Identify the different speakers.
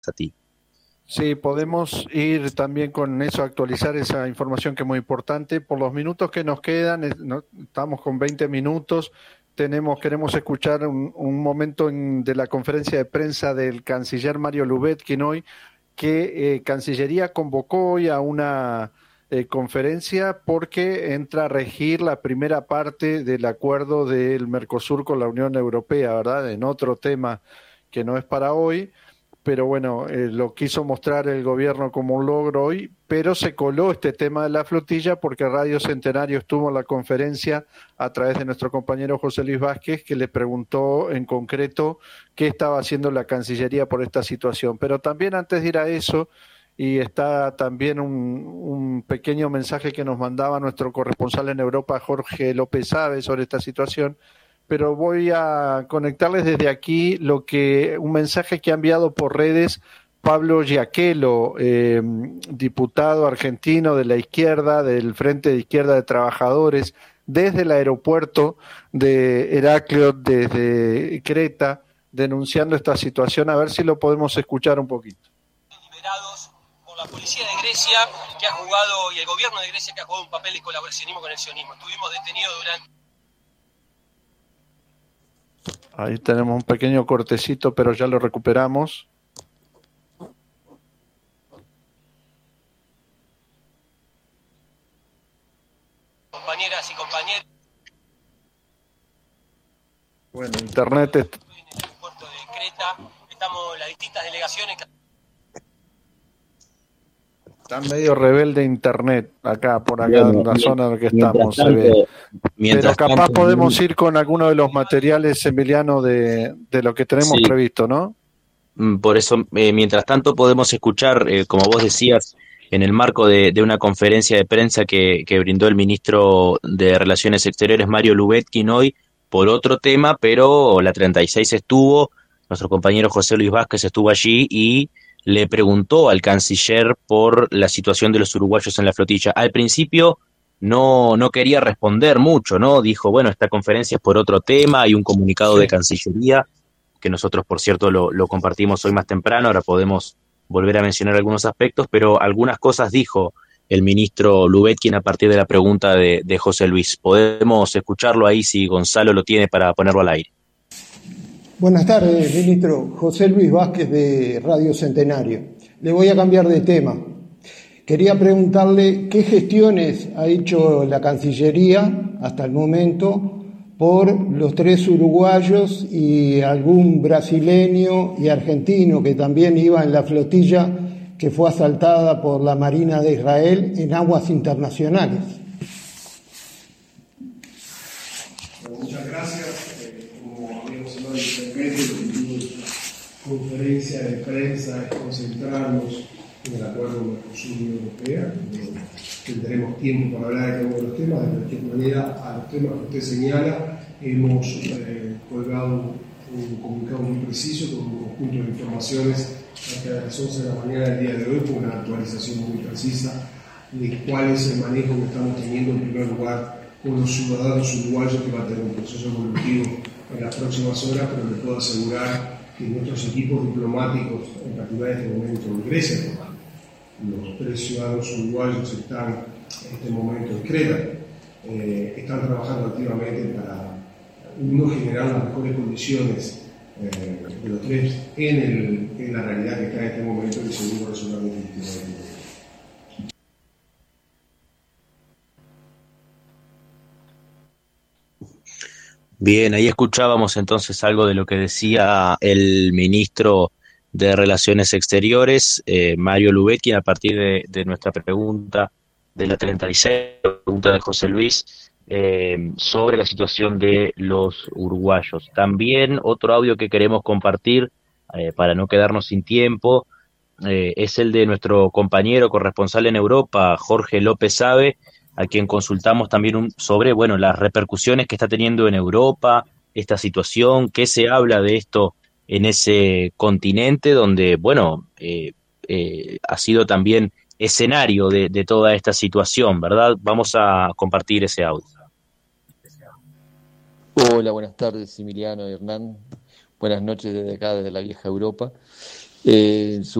Speaker 1: a ti.
Speaker 2: Sí, podemos ir también con eso, actualizar esa información que es muy importante. Por los minutos que nos quedan, estamos con 20 minutos, queremos escuchar un momento de la conferencia de prensa del canciller Mario Lubetkin hoy, que Cancillería convocó hoy a una conferencia porque entra a regir la primera parte del acuerdo del Mercosur con la Unión Europea, ¿verdad? En otro tema que no es para hoy, pero bueno, lo quiso mostrar el gobierno como un logro hoy, pero se coló este tema de la flotilla porque Radio Centenario estuvo en la conferencia a través de nuestro compañero José Luis Vázquez, que le preguntó en concreto qué estaba haciendo la Cancillería por esta situación. Pero también antes de ir a eso, y está también un pequeño mensaje que nos mandaba nuestro corresponsal en Europa, Jorge López Sabe, sobre esta situación, pero voy a conectarles desde aquí un mensaje que ha enviado por redes Pablo Giaquelo, diputado argentino de la izquierda, del Frente de Izquierda de Trabajadores, desde el aeropuerto de Heráclio, desde Creta, denunciando esta situación. A ver si lo podemos escuchar un poquito.
Speaker 3: Liberados por la policía de Grecia, que ha jugado, y el gobierno de Grecia, que ha jugado un papel de colaboracionismo con el sionismo. Estuvimos detenidos durante...
Speaker 2: Ahí tenemos un pequeño cortecito, pero ya lo recuperamos.
Speaker 3: Compañeras y compañeros.
Speaker 2: Bueno, internet
Speaker 3: en el puerto de Creta, estamos las distintas delegaciones.
Speaker 2: Está medio rebelde internet acá, por acá,
Speaker 1: Bueno,
Speaker 2: en la zona en la que estamos,
Speaker 1: tanto,
Speaker 2: se ve. Pero capaz
Speaker 1: tanto,
Speaker 2: podemos ir con alguno de los materiales, Emiliano, de lo que tenemos
Speaker 1: sí,
Speaker 2: previsto, ¿no?
Speaker 1: por eso, mientras tanto podemos escuchar, como vos decías, en el marco de una conferencia de prensa que brindó el ministro de Relaciones Exteriores, Mario Lubetkin, hoy, por otro tema, pero la 36 estuvo, nuestro compañero José Luis Vázquez estuvo allí y le preguntó al canciller por la situación de los uruguayos en la flotilla. Al principio no quería responder mucho, ¿no? Dijo, bueno, esta conferencia es por otro tema, hay un comunicado de
Speaker 2: Sí.
Speaker 1: Cancillería, que nosotros, por cierto, lo compartimos hoy más temprano, ahora podemos volver a mencionar algunos aspectos, pero algunas cosas dijo el ministro Lubetkin a partir de la pregunta de José Luis. Podemos escucharlo ahí si Gonzalo lo tiene para ponerlo al aire.
Speaker 4: Buenas tardes, ministro. José Luis Vázquez de Radio Centenario. Le voy a cambiar de tema. Quería preguntarle qué gestiones ha hecho la Cancillería hasta el momento por los 3 uruguayos y algún brasileño y argentino que también iba en la flotilla que fue asaltada por la Marina de Israel en aguas internacionales.
Speaker 5: Muchas gracias. Como habíamos hablado inicialmente, el objetivo de la conferencia de prensa es concentrarnos en el acuerdo Mercosur-Unión Europea. Tendremos tiempo para hablar de cada uno de los temas. De cualquier manera, a los temas que usted señala, hemos colgado un comunicado muy preciso con un conjunto de informaciones hasta las 11 de la mañana del día de hoy, con una actualización muy precisa de cuál es el manejo que estamos teniendo en primer lugar con los ciudadanos uruguayos, que va a tener un proceso evolutivo en las próximas horas, pero le puedo asegurar que nuestros equipos diplomáticos, en particular en este momento en Grecia, los 3 ciudadanos uruguayos están en este momento en Creta, están trabajando activamente para uno generar las mejores condiciones de los 3 en la realidad que está en este momento y segundo resolver definitivamente.
Speaker 1: Bien, ahí escuchábamos entonces algo de lo que decía el ministro de Relaciones Exteriores, Mario Lubetkin, a partir de nuestra pregunta de la 36, pregunta de José Luis, sobre la situación de los uruguayos. También otro audio que queremos compartir, para no quedarnos sin tiempo, es el de nuestro compañero corresponsal en Europa, Jorge López Sabe, a quien consultamos también sobre, bueno, las repercusiones que está teniendo en Europa esta situación, qué se habla de esto en ese continente donde, bueno, ha sido también escenario de toda esta situación, ¿verdad? Vamos a compartir ese audio.
Speaker 6: Hola, buenas tardes, Emiliano y Hernán. Buenas noches desde acá, desde la vieja Europa. su